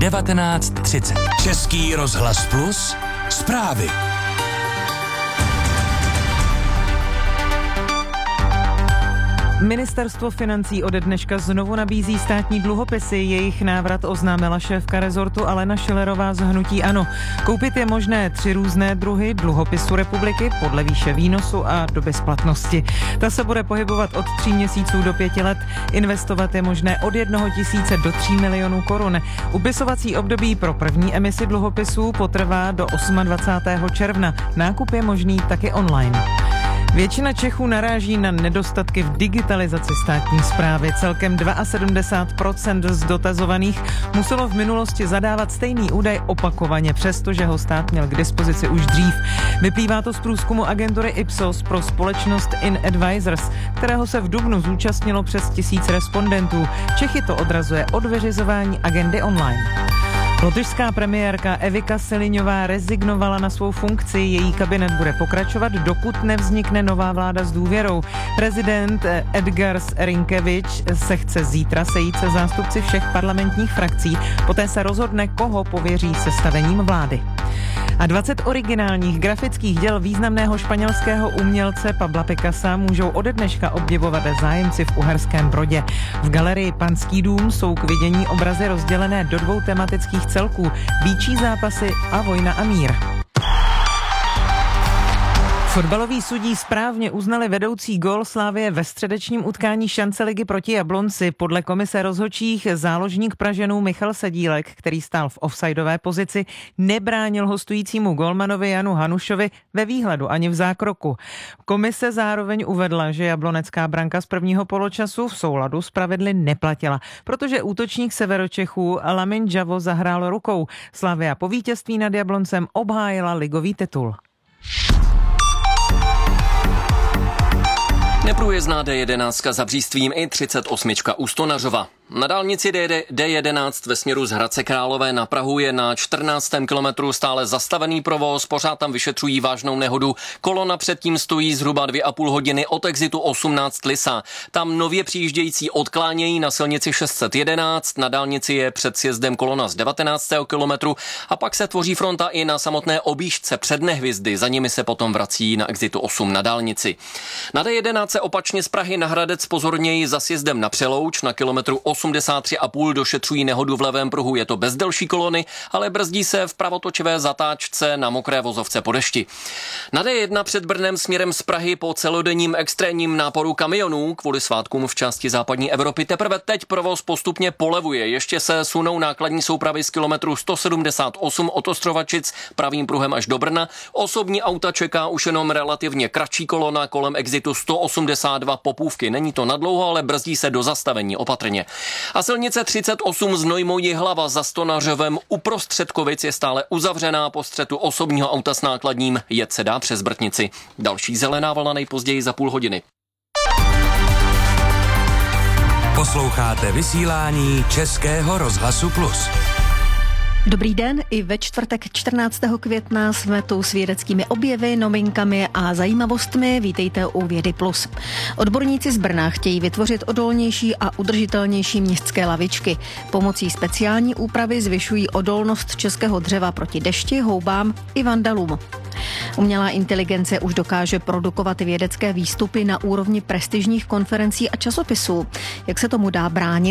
19:30. Český rozhlas Plus, zprávy. Ministerstvo financí ode dneška znovu nabízí státní dluhopisy. Jejich návrat oznámila šéfka rezortu Alena Schillerová z hnutí ANO. Koupit je možné 3 různé druhy dluhopisu republiky podle výše výnosu a doby splatnosti. Ta se bude pohybovat od 3 měsíců do 5 let. Investovat je možné od 1 000 do 3 milionů korun. Upisovací období pro první emisi dluhopisů potrvá do 28. června. Nákup je možný taky online. Většina Čechů naráží na nedostatky v digitalizaci státní správy. Celkem 72% z dotazovaných muselo v minulosti zadávat stejný údaj opakovaně, přestože ho stát měl k dispozici už dřív. Vyplývá to z průzkumu agentury Ipsos pro společnost InAdvisors, kterého se v dubnu zúčastnilo přes 1000 respondentů. Čechy to odrazuje od vyřizování agendy online. Lotyšská premiérka Evika Seliňová rezignovala na svou funkci. Její kabinet bude pokračovat, dokud nevznikne nová vláda s důvěrou. Prezident Edgars Rinkevič se chce zítra sejít se zástupci všech parlamentních frakcí. Poté se rozhodne, koho pověří sestavením vlády. A 20 originálních grafických děl významného španělského umělce Pabla Picassa můžou ode dneška obdivovat zájemci v Uherském Brodě. V galerii Panský dům jsou k vidění obrazy rozdělené do 2 tematických celků: Býčí zápasy a Vojna a mír. Fotbaloví sudí správně uznali vedoucí gól Slavie ve středečním utkání šance ligy proti Jablonci. Podle komise rozhodčích záložník Pražanů Michal Sedílek, který stál v offsideové pozici, nebránil hostujícímu golmanovi Janu Hanušovi ve výhledu ani v zákroku. Komise zároveň uvedla, že jablonecká branka z prvního poločasu v souladu s pravidly neplatila, protože útočník Severočechů Lamin Javo zahrál rukou. Slavia po vítězství nad Jabloncem obhájila ligový titul. Neprůjezdná D11 za Břístvím i 38 u Stonařova. Na dálnici D11 ve směru z Hradce Králové na Prahu je na 14. kilometru stále zastavený provoz, pořád tam vyšetřují vážnou nehodu. Kolona předtím stojí zhruba 2,5 hodiny od exitu 18 Lisa. Tam nově přijíždějící odklánějí na silnici 611, na dálnici je před sjezdem kolona z 19. kilometru a pak se tvoří fronta i na samotné objížďce před Nehvizdy, za nimi se potom vrací na exitu 8 na dálnici. Na D11 opačně z Prahy na Hradec pozorněji za sjezdem na Přelouč na kilometru 83,5 došetřují nehodu v levém pruhu. Je to bez delší kolony, ale brzdí se v pravotočivé zatáčce na mokré vozovce po dešti. Na D1 před Brnem směrem z Prahy po celodenním extrémním náporu kamionů kvůli svátkům v části západní Evropy teprve teď provoz postupně polevuje. Ještě se sunou nákladní soupravy z kilometru 178 od Ostrovačic pravým pruhem až do Brna. Osobní auta čeká už jenom relativně kratší kolona kolem exitu 182 Popůvky. Není to nadlouho, ale brzdí se do zastavení opatrně. A silnice 38 Znojmo Jihlava za Stonařovem uprostřed Kovic je stále uzavřená po střetu osobního auta s nákladním, jet se dá přes Brtnici. Další zelená vlna nejpozději za půl hodiny. Posloucháte vysílání Českého rozhlasu Plus. Dobrý den, i ve čtvrtek 14. května jsme tu s vědeckými objevy, novinkami a zajímavostmi. Vítejte u Vědy Plus. Odborníci z Brna chtějí vytvořit odolnější a udržitelnější městské lavičky. Pomocí speciální úpravy zvyšují odolnost českého dřeva proti dešti, houbám i vandalům. Umělá inteligence už dokáže produkovat vědecké výstupy na úrovni prestižních konferencí a časopisů. Jak se tomu dá bránit